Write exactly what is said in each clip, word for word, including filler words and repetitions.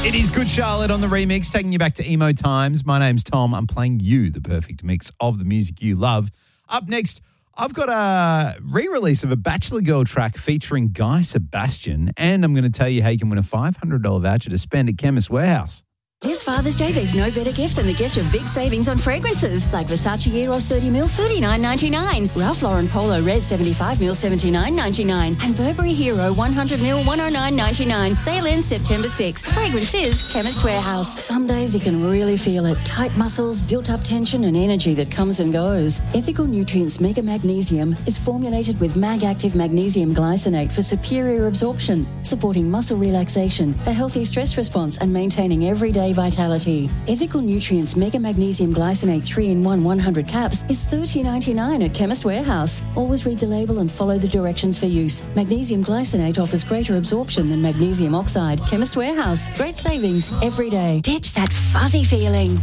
It is Good Charlotte on the remix, taking you back to emo times. My name's Tom. I'm playing you the perfect mix of the music you love. Up next, I've got a re-release of a Bachelor Girl track featuring Guy Sebastian, and I'm going to tell you how you can win a five hundred dollars voucher to spend at Chemist Warehouse. This Father's Day, there's no better gift than the gift of big savings on fragrances, like Versace Eros thirty mil, thirty-nine ninety-nine, Ralph Lauren Polo Red seventy-five mil, seventy-nine ninety-nine, and Burberry Hero one hundred mil, one oh nine ninety-nine. Sale ends September sixth. Fragrances, Chemist Warehouse. Some days you can really feel it. Tight muscles, built-up tension, and energy that comes and goes. Ethical Nutrients Mega Magnesium is formulated with Mag-Active Magnesium Glycinate for superior absorption, supporting muscle relaxation, a healthy stress response, and maintaining everyday vitality. Ethical Nutrients Mega Magnesium Glycinate three in one one hundred caps is thirty ninety-nine at Chemist Warehouse. Always read the label and follow the directions for use. Magnesium Glycinate offers greater absorption than magnesium oxide. Chemist Warehouse. Great savings every day. Ditch that fuzzy feeling.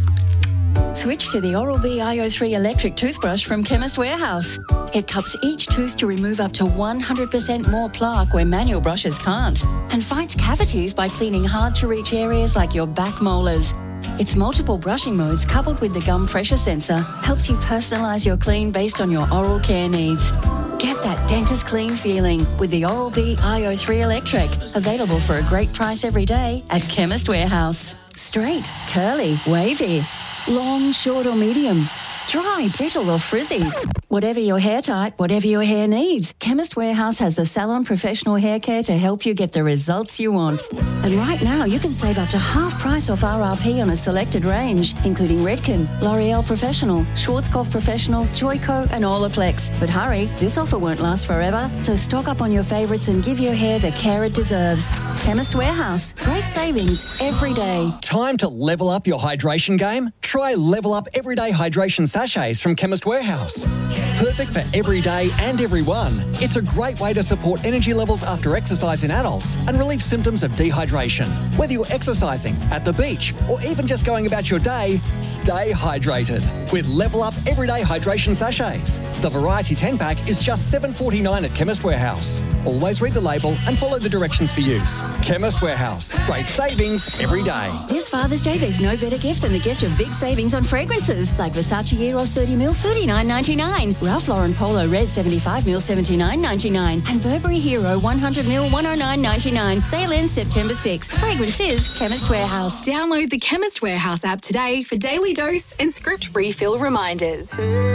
Switch to the Oral-B I O three electric toothbrush from Chemist Warehouse. It cups each tooth to remove up to one hundred percent more plaque where manual brushes can't, and fights cavities by cleaning hard-to-reach areas like your back molars. Its multiple brushing modes, coupled with the gum pressure sensor, helps you personalise your clean based on your oral care needs. Get that dentist clean feeling with the Oral-B I O three Electric. Available for a great price every day at Chemist Warehouse. Straight, curly, wavy, long, short or medium, dry, brittle or frizzy. Whatever your hair type, whatever your hair needs, Chemist Warehouse has the salon professional hair care to help you get the results you want. And right now, you can save up to half price off R R P on a selected range, including Redken, L'Oreal Professional, Schwarzkopf Professional, Joico and Olaplex. But hurry, this offer won't last forever, so stock up on your favourites and give your hair the care it deserves. Chemist Warehouse. Great savings every day. Time to level up your hydration game? Try Level Up Everyday Hydration Sachets from Chemist Warehouse. Perfect for every day and everyone. It's a great way to support energy levels after exercise in adults and relieve symptoms of dehydration. Whether you're exercising, at the beach, or even just going about your day, stay hydrated with Level Up Everyday Hydration Sachets. The Variety ten pack is just seven dollars forty-nine at Chemist Warehouse. Always read the label and follow the directions for use. Chemist Warehouse. Great savings every day. This Father's Day, there's no better gift than the gift of big savings on fragrances, like Versace Eros thirty mil, thirty-nine ninety-nine, Ralph Lauren Polo Red seventy-five mil, seventy-nine ninety-nine, and Burberry Hero one hundred mil, one oh nine ninety-nine. Sale ends September sixth. Fragrances, Chemist Warehouse. Download the Chemist Warehouse app today for daily dose and script refill reminders.